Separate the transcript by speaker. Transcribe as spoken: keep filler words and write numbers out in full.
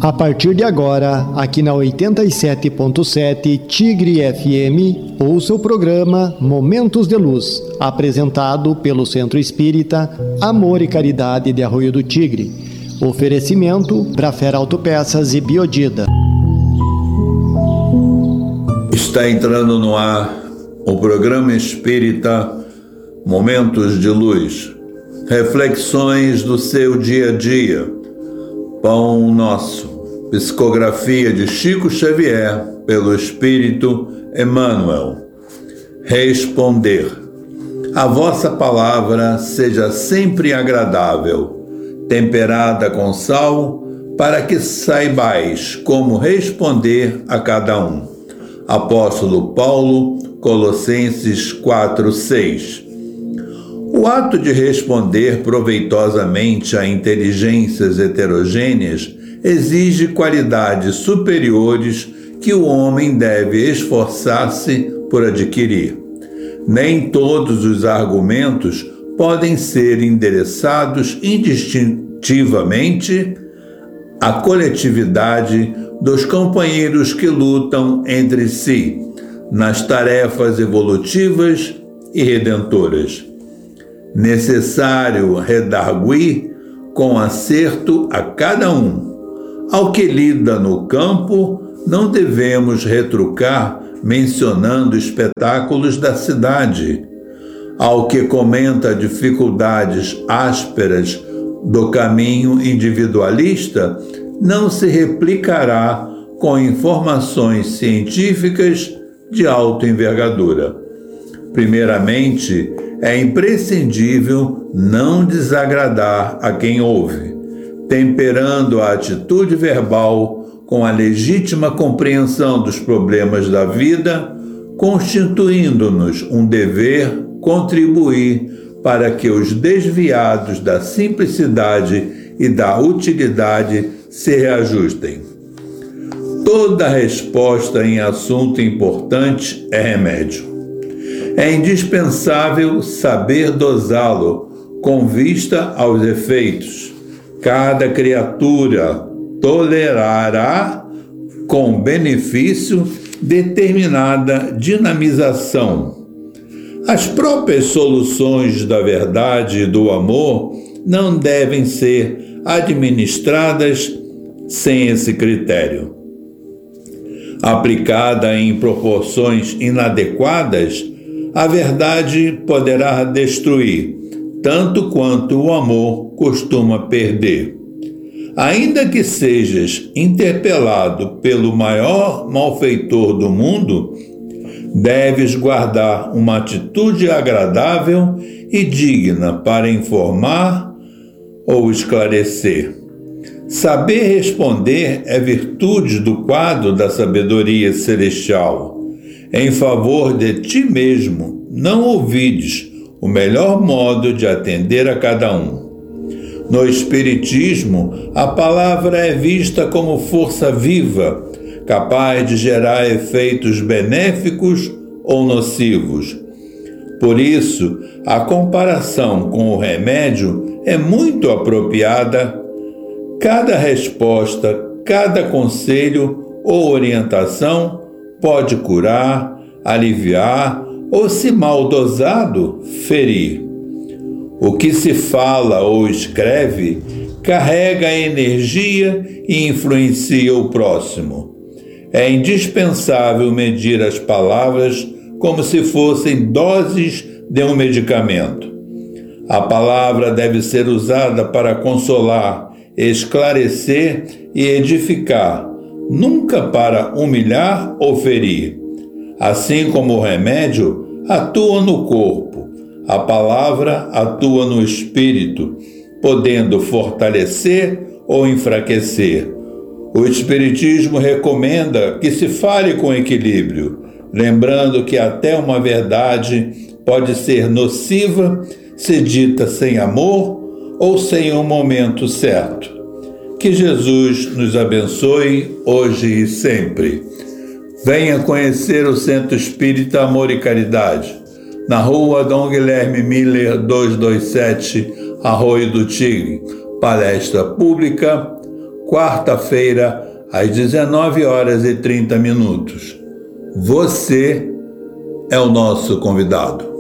Speaker 1: A partir de agora, aqui na oitenta e sete ponto sete Tigre F M, ouça o programa Momentos de Luz, apresentado pelo Centro Espírita Amor e Caridade de Arroio do Tigre. Oferecimento Brafera Autopeças e Biodida.
Speaker 2: Está entrando no ar o programa espírita Momentos de Luz, reflexões do seu dia a dia, Pão Nosso. Psicografia de Chico Xavier pelo Espírito Emmanuel. Responder. A vossa palavra seja sempre agradável, temperada com sal, para que saibais como responder a cada um. Apóstolo Paulo, Colossenses quatro, seis. O ato de responder proveitosamente a inteligências heterogêneas exige qualidades superiores que o homem deve esforçar-se por adquirir. Nem todos os argumentos podem ser endereçados indistintivamente à coletividade dos companheiros que lutam entre si nas tarefas evolutivas e redentoras. Necessário redarguir com acerto a cada um. Ao que lida no campo, não devemos retrucar mencionando espetáculos da cidade. Ao que comenta dificuldades ásperas do caminho individualista, não se replicará com informações científicas de alta envergadura. Primeiramente, é imprescindível não desagradar a quem ouve, temperando a atitude verbal com a legítima compreensão dos problemas da vida, constituindo-nos um dever contribuir para que os desviados da simplicidade e da utilidade se reajustem. Toda resposta em assunto importante é remédio. É indispensável saber dosá-lo com vista aos efeitos. Cada criatura tolerará com benefício determinada dinamização. As próprias soluções da verdade e do amor não devem ser administradas sem esse critério. Aplicada em proporções inadequadas, a verdade poderá destruir, tanto quanto o amor costuma perder. Ainda que sejas interpelado pelo maior malfeitor do mundo, deves guardar uma atitude agradável e digna para informar ou esclarecer. Saber responder é virtude do quadro da sabedoria celestial. Em favor de ti mesmo, não ouvides o melhor modo de atender a cada um. No Espiritismo, a palavra é vista como força viva, capaz de gerar efeitos benéficos ou nocivos. Por isso, a comparação com o remédio é muito apropriada. Cada resposta, cada conselho ou orientação pode curar, aliviar ou, se mal dosado, ferir. O que se fala ou escreve carrega energia e influencia o próximo. É indispensável medir as palavras como se fossem doses de um medicamento. A palavra deve ser usada para consolar, esclarecer e edificar, nunca para humilhar ou ferir. Assim como o remédio atua no corpo, a palavra atua no espírito, podendo fortalecer ou enfraquecer. O Espiritismo recomenda que se fale com equilíbrio, lembrando que até uma verdade pode ser nociva se dita sem amor ou sem um momento certo. Que Jesus nos abençoe hoje e sempre. Venha conhecer o Centro Espírita Amor e Caridade, na rua Dom Guilherme Miller, duzentos e vinte e sete, Arroio do Tigre. Palestra pública, quarta-feira, às dezenove horas e trinta minutos. Você é o nosso convidado.